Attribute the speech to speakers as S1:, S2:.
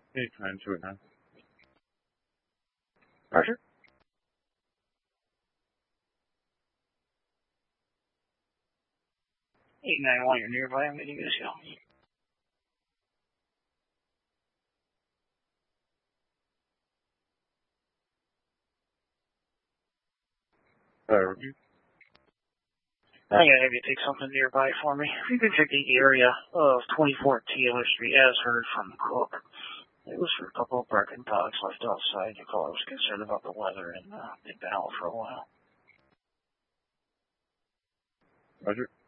S1: Anytime to it now.
S2: Roger. 891, you're nearby. I'm getting this hill.
S1: Review.
S2: I'm going to have you take something nearby for me. If you could check the area of 24 Taylor Street, as heard from Cook. It was for a couple of barking dogs left outside. The caller was concerned about the weather, and they've been out for a while.
S1: Roger.